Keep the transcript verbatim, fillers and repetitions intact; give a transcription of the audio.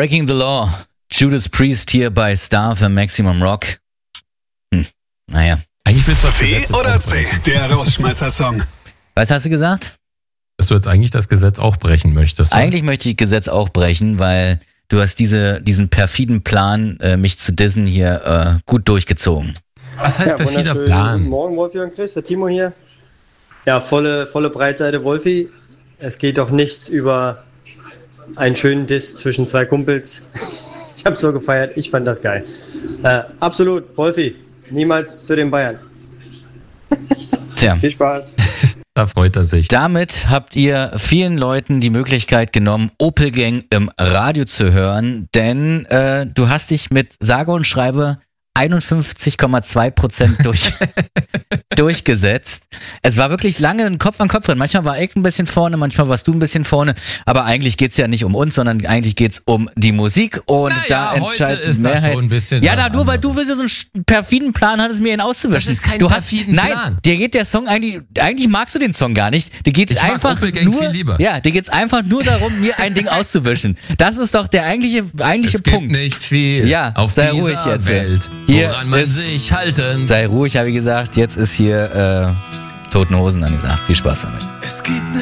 Breaking the Law. Judas Priest hier bei Star für Maximum Rock. Hm, naja. Eigentlich willst du das B Gesetz jetzt oder auch C, brechen. der Rausschmeißer-Song. Was hast du gesagt? Dass du jetzt eigentlich das Gesetz auch brechen möchtest. Eigentlich möchte ich Gesetz auch brechen, weil du hast diese, diesen perfiden Plan, äh, mich zu dissen, hier äh, gut durchgezogen. Was heißt Ja, perfider wunderschönen Plan? Guten Morgen, Wolfi und Chris, der Timo hier. Ja, volle, volle Breitseite, Wolfi. Es geht doch nichts über einen schönen Diss zwischen zwei Kumpels. Ich habe so gefeiert, ich fand das geil. Äh, absolut, Wolfi, niemals zu den Bayern. Tja. Viel Spaß. Da freut er sich. Damit habt ihr vielen Leuten die Möglichkeit genommen, Opel Gang im Radio zu hören, denn äh, du hast dich mit sage und schreibe einundfünfzig Komma zwei Prozent durch, durchgesetzt. Es war wirklich lange ein Kopf an Kopf drin. Manchmal war ich ein bisschen vorne, manchmal warst du ein bisschen vorne, aber eigentlich geht's ja nicht um uns, sondern eigentlich geht's um die Musik und Naja, da heute entscheidet ist die das Mehrheit. schon ein bisschen ja, was da nur weil du anderes. willst so einen sch- perfiden Plan hattest, mir ihn auszuwischen. Das ist kein du hast, perfiden nein, Plan. dir geht der Song eigentlich, eigentlich magst du den Song gar nicht. Dir geht Ich mag einfach Opel Gang nur, viel lieber. ja, dir geht's einfach nur darum, mir ein Ding auszuwischen. Das ist doch der eigentliche, eigentliche Es gibt Punkt. nicht viel Ja, auf sei dieser ruhig jetzt. Welt, Hier woran man ist- sich halten. Sei ruhig, habe ich gesagt. Jetzt ist hier äh, Toten Hosen angesagt. Viel Spaß damit. Es gibt